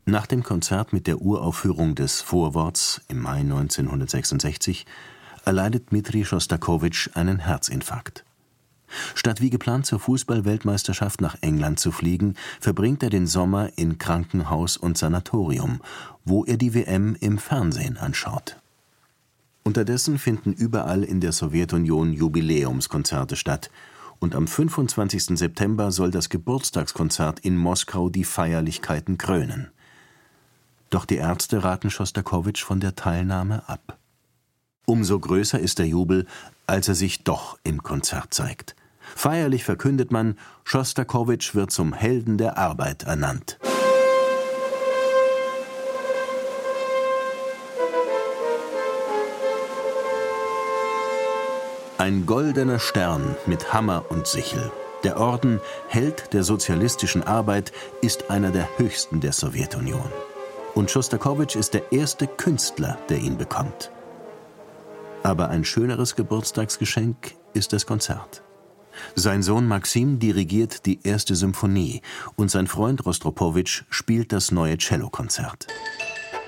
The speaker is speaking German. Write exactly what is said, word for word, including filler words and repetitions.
Nach dem Konzert mit der Uraufführung des Vorworts im Mai neunzehnhundertsechsundsechzig erleidet Dmitri Schostakowitsch einen Herzinfarkt. Statt wie geplant zur Fußball-Weltmeisterschaft nach England zu fliegen, verbringt er den Sommer in Krankenhaus und Sanatorium, wo er die W M im Fernsehen anschaut. Unterdessen finden überall in der Sowjetunion Jubiläumskonzerte statt, und am fünfundzwanzigsten September soll das Geburtstagskonzert in Moskau die Feierlichkeiten krönen. Doch die Ärzte raten Schostakowitsch von der Teilnahme ab. Umso größer ist der Jubel, als er sich doch im Konzert zeigt. Feierlich verkündet man, Schostakowitsch wird zum Helden der Arbeit ernannt. Ein goldener Stern mit Hammer und Sichel. Der Orden Held der sozialistischen Arbeit ist einer der höchsten der Sowjetunion. Und Schostakowitsch ist der erste Künstler, der ihn bekommt. Aber ein schöneres Geburtstagsgeschenk ist das Konzert. Sein Sohn Maxim dirigiert die erste Symphonie und sein Freund Rostropowitsch spielt das neue Cellokonzert.